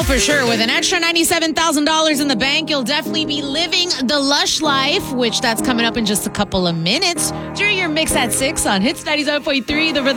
Oh, for sure. With an extra $97,000 in the bank, you'll definitely be living the lush life, which that's coming up in just a couple of minutes. During your Mix at 6 on Hits 97.3, the